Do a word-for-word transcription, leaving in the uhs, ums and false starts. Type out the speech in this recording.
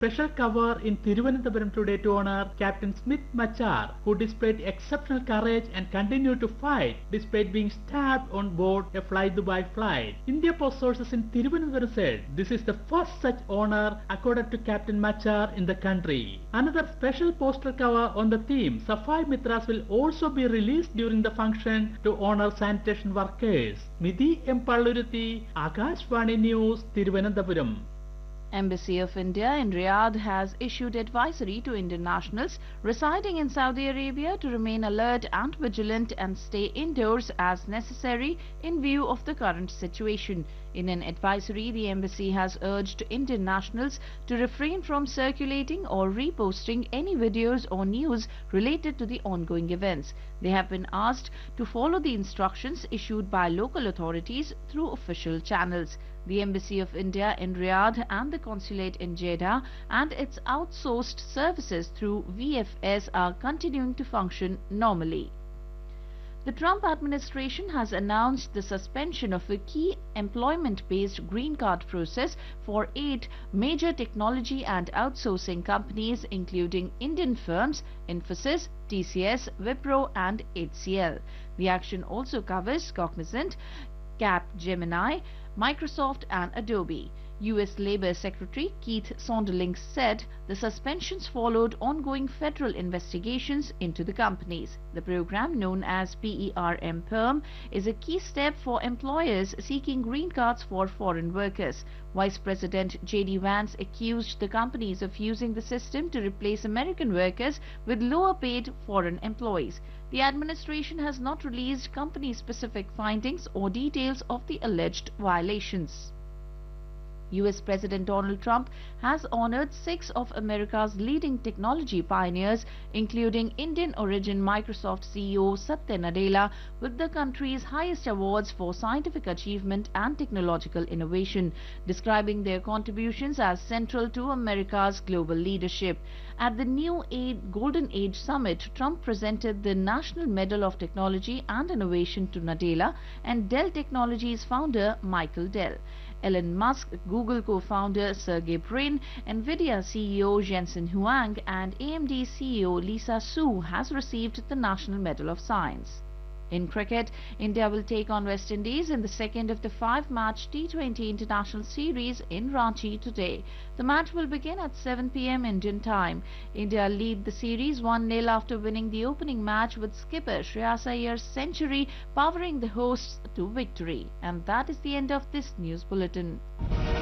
Special cover in Thiruvananthapuram today to honor Captain Smith Machar, who displayed exceptional courage and continued to fight despite being stabbed on board a Fly Dubai flight. India Post sources in Thiruvananthapuram said this is the first such honor accorded to Captain Machar in the country. Another special poster cover on the theme Safai Mitras will also be released during the function to honor sanitation workers. Nidhi M. Palluruthi, Akashvani News, Thiruvananthapuram. Embassy of India in Riyadh has issued advisory to Indian nationals residing in Saudi Arabia to remain alert and vigilant and stay indoors as necessary in view of the current situation. In an advisory, the embassy has urged Indian nationals to refrain from circulating or reposting any videos or news related to the ongoing events. They have been asked to follow the instructions issued by local authorities through official channels. The Embassy of India in Riyadh and the Consulate in Jeddah and its outsourced services through V F S are continuing to function normally. The Trump administration has announced the suspension of a key employment-based green card process for eight major technology and outsourcing companies including Indian firms Infosys, T C S, Wipro and H C L. The action also covers Cognizant, Capgemini, Microsoft and Adobe. U S Labor Secretary Keith Sonderling said the suspensions followed ongoing federal investigations into the companies. The program, known as PERM PERM, is a key step for employers seeking green cards for foreign workers. Vice President J D Vance accused the companies of using the system to replace American workers with lower-paid foreign employees. The administration has not released company-specific findings or details of the alleged violations. U S President Donald Trump has honored six of America's leading technology pioneers, including Indian-origin Microsoft C E O Satya Nadella, with the country's highest awards for scientific achievement and technological innovation, describing their contributions as central to America's global leadership. At the New Age Golden Age Summit, Trump presented the National Medal of Technology and Innovation to Nadella and Dell Technologies founder Michael Dell. Elon Musk, Google co-founder Sergey Brin, Nvidia C E O Jensen Huang and A M D C E O Lisa Su has received the National Medal of Science. In cricket, India will take on West Indies in the second of the five-match T twenty International Series in Ranchi today. The match will begin at seven p m Indian time. India lead the series one nil after winning the opening match with skipper Shreyas Iyer's century powering the hosts to victory. And that is the end of this news bulletin.